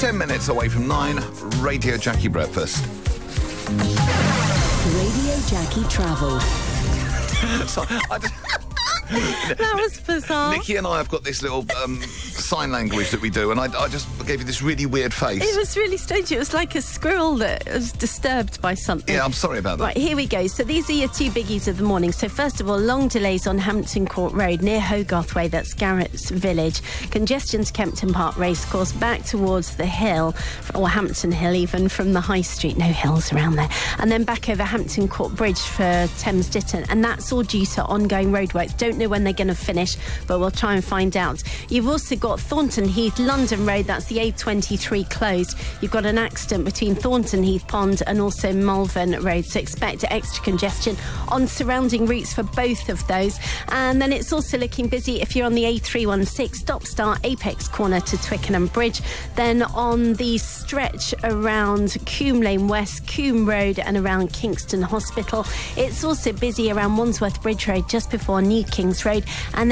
10 minutes away from 9, Radio Jackie Breakfast. Radio Jackie Travel. So, That was bizarre. Nikki and I have got this little sign language that we do, and I just gave you this really weird face. It was really strange. It was like a squirrel that was disturbed by something. Yeah, I'm sorry about that. Right, here we go. So these are your two biggies of the morning. So first of all, long delays on Hampton Court Road near Hogarth Way, that's Garrett's Village. Congestion to Kempton Park Racecourse, back towards the hill, or Hampton Hill even, from the High Street. No hills around there. And then back over Hampton Court Bridge for Thames Ditton. And that's all due to ongoing roadworks. Don't know when they're going to finish, but we'll try and find out. You've also got Thornton Heath, London Road, that's the A23 closed. You've got an accident between Thornton Heath Pond and also Malvern Road, so expect extra congestion on surrounding routes for both of those. And then it's also looking busy if you're on the A316, stop-start Apex Corner to Twickenham Bridge. Then on the stretch around Coombe Lane West, Coombe Road and around Kingston Hospital. It's also busy around Wandsworth Bridge Road just before New Kings Road. And